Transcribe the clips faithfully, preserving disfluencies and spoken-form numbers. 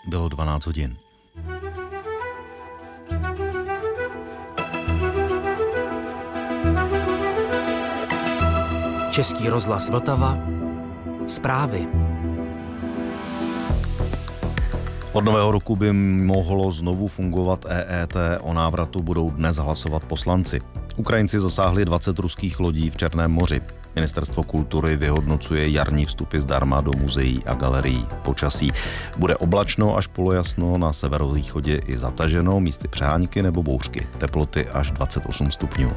Bylo dvanáct hodin. Český rozhlas Vltava. Zprávy. Od nového roku by mohlo znovu fungovat E E T. O návratu budou dnes hlasovat poslanci. Ukrajinci zasáhli dvacet ruských lodí v Černém moři. Ministerstvo kultury vyhodnocuje jarní vstupy zdarma do muzeí a galerií. Počasí bude oblačno až polojasno, na severovýchodě i zataženo, místy přehánky nebo bouřky. Teploty až dvacet osm stupňů.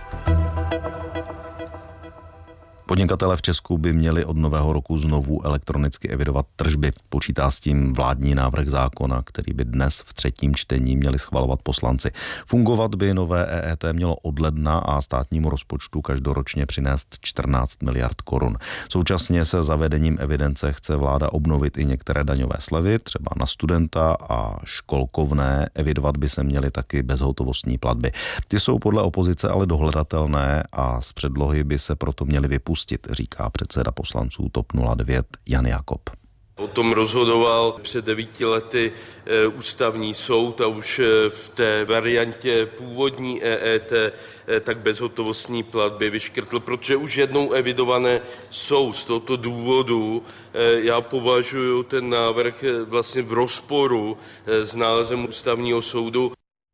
Podnikatelé v Česku by měli od nového roku znovu elektronicky evidovat tržby. Počítá s tím vládní návrh zákona, který by dnes v třetím čtení měli schvalovat poslanci. Fungovat by nové E E T mělo od ledna a státnímu rozpočtu každoročně přinést čtrnáct miliard korun. Současně se zavedením evidence chce vláda obnovit i některé daňové slevy, třeba na studenta a školkovné. Evidovat by se měly taky bezhotovostní platby. Ty jsou podle opozice ale dohledatelné a z předlohy by se proto měly vypustit, říká předseda poslanců TOP nula devět Jan Jakob. O tom rozhodoval před devíti lety e, ústavní soud a už e, v té variantě původní E E T e, tak bezhotovostní platby vyškrtl, protože už jednou evidované jsou. Z tohoto důvodu e, já považuji ten návrh e, vlastně v rozporu e, s nálezem ústavního soudu.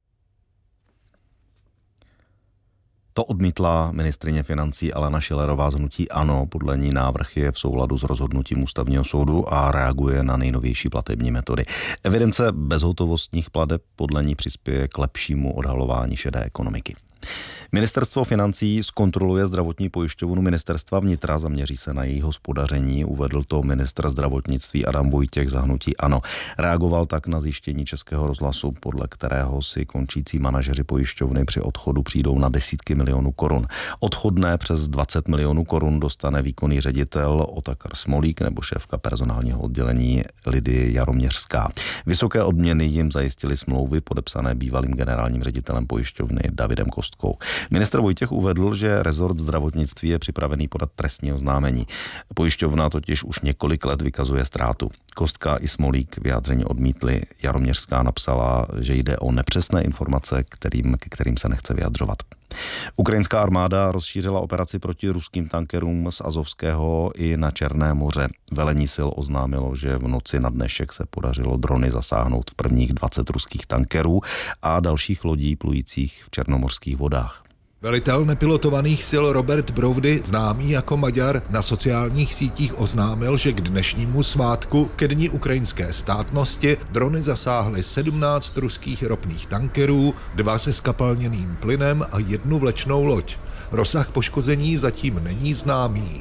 To odmítla ministryně financí Alena Schillerová z hnutí ANO. Podle ní návrh je v souladu s rozhodnutím ústavního soudu a reaguje na nejnovější platební metody. Evidence bezhotovostních plateb podle ní přispěje k lepšímu odhalování šedé ekonomiky. Ministerstvo financí zkontroluje zdravotní pojišťovnu Ministerstva vnitra, zaměří se na její hospodaření, uvedl to ministr zdravotnictví Adam Vojtěch za hnutí ANO. Reagoval tak na zjištění Českého rozhlasu, podle kterého si končící manažeři pojišťovny při odchodu přijdou na desítky milionů korun. Odchodné přes dvacet milionů korun dostane výkonný ředitel Otakar Smolík nebo šéfka personálního oddělení Lidie Jaroměřská. Vysoké odměny jim zajistily smlouvy podepsané bývalým generálním ředitelem pojišťovny Davidem Kostkou. Ministr Vojtěch uvedl, že rezort zdravotnictví je připravený podat trestní oznámení. Pojišťovna totiž už několik let vykazuje ztrátu. Kostka i Smolík vyjádření odmítli. Jaroměřská napsala, že jde o nepřesné informace, kterým, k kterým se nechce vyjadřovat. Ukrajinská armáda rozšířila operaci proti ruským tankerům z Azovského i na Černé moře. Velení sil oznámilo, že v noci na dnešek se podařilo drony zasáhnout v prvních dvacet ruských tankerů a dalších lodí plujících v černomorských vodách. Velitel nepilotovaných sil Robert Brovdy, známý jako Maďar, na sociálních sítích oznámil, že k dnešnímu svátku, ke dni ukrajinské státnosti, drony zasáhly sedmnáct ruských ropných tankerů, dva se skapalněným plynem a jednu vlečnou loď. Rozsah poškození zatím není známý.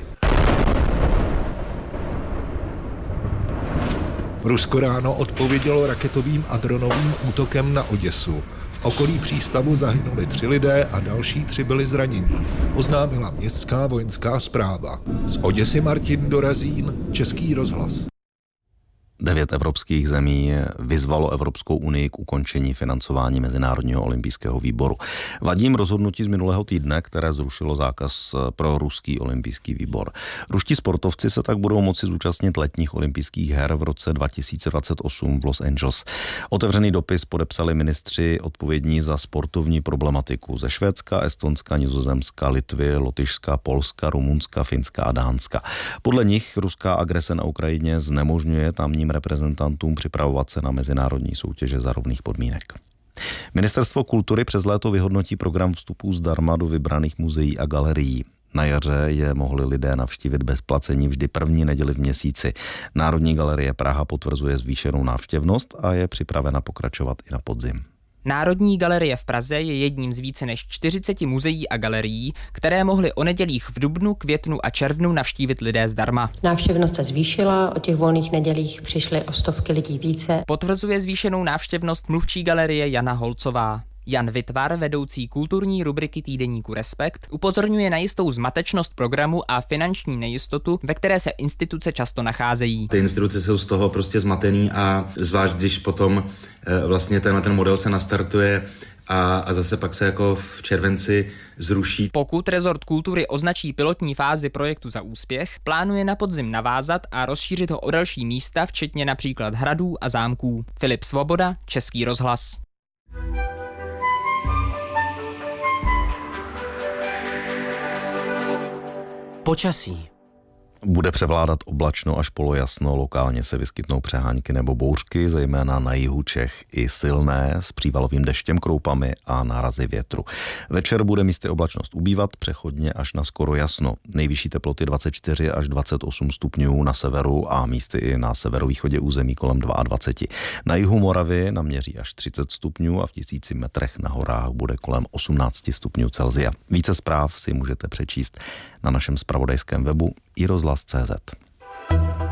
Rusko ráno odpovědělo raketovým a dronovým útokem na Oděsu. V okolí přístavu zahynuli tři lidé a další tři byli zranění, oznámila městská vojenská správa. Z Oděsy Martin Dorazín, Český rozhlas. Devět evropských zemí vyzvalo Evropskou unii k ukončení financování Mezinárodního olympijského výboru. Vadí jim rozhodnutí z minulého týdne, které zrušilo zákaz pro ruský olympijský výbor. Ruští sportovci se tak budou moci zúčastnit letních olympijských her v roce dva tisíce dvacet osm v Los Angeles. Otevřený dopis podepsali ministři odpovědní za sportovní problematiku ze Švédska, Estonska, Nizozemska, Litvy, Lotyšska, Polska, Rumunska, Finska a Dánska. Podle nich ruská agrese na Ukrajině znemožňuje tamním reprezentantům připravovat se na mezinárodní soutěže za rovných podmínek. Ministerstvo kultury přes léto vyhodnotí program vstupů zdarma do vybraných muzeí a galerií. Na jaře je mohli lidé navštívit bez placení vždy první neděli v měsíci. Národní galerie Praha potvrzuje zvýšenou návštěvnost a je připravena pokračovat i na podzim. Národní galerie v Praze je jedním z více než čtyřiceti muzeí a galerií, které mohly o nedělích v dubnu, květnu a červnu navštívit lidé zdarma. Návštěvnost se zvýšila, o těch volných nedělích přišly o stovky lidí více. Potvrzuje zvýšenou návštěvnost mluvčí galerie Jana Holcová. Jan Vitvar, vedoucí kulturní rubriky týdeníku Respekt, upozorňuje na jistou zmatečnost programu a finanční nejistotu, ve které se instituce často nacházejí. Ty instituce jsou z toho prostě zmatený a zvlášť, když potom vlastně tenhle ten model se nastartuje a, a zase pak se jako v červenci zruší. Pokud rezort kultury označí pilotní fázi projektu za úspěch, plánuje na podzim navázat a rozšířit ho o další místa, včetně například hradů a zámků. Filip Svoboda, Český rozhlas. Počasí. Bude převládat oblačno až polojasno, lokálně se vyskytnou přehánky nebo bouřky, zejména na jihu Čech i silné, s přívalovým deštěm, kroupami a nárazy větru. Večer bude místy oblačnost ubývat, přechodně až na skoro jasno. Nejvyšší teploty dvacet čtyři až dvacet osm stupňů na severu a místy i na severovýchodě území kolem dvacet dva. Na jihu Moravy naměří až třicet stupňů a v tisíci metrech na horách bude kolem osmnáct stupňů Celsia. Více zpráv si můžete přečíst na našem zpravodajském webu i rozhlas tečka cé zet.